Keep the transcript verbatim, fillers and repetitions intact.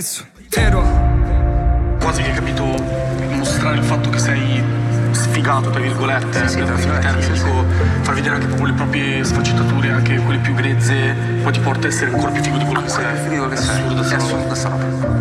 Vero. Quasi che hai capito, mostrare il fatto che sei sfigato, tra virgolette, sì, sì, per sì, il termine, sì, dico, far vedere anche proprio le proprie sfaccettature, anche quelle più grezze, poi ti porta a essere ancora più figo di quello che sei. Figo che È sei. assurdo, È sta roba. assurda sta roba.